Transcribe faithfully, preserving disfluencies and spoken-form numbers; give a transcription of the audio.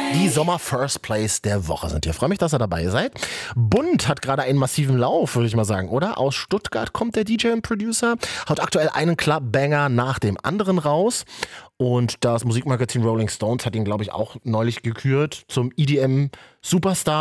Die Sommer First Place der Woche sind hier. Freue mich, dass ihr dabei seid. Bunt hat gerade einen massiven Lauf, würde ich mal sagen, oder? Aus Stuttgart kommt der D J und Producer, haut aktuell einen Club-Banger nach dem anderen raus. Und das Musikmagazin Rolling Stones hat ihn, glaube ich, auch neulich gekürt zum E D M-Superstar.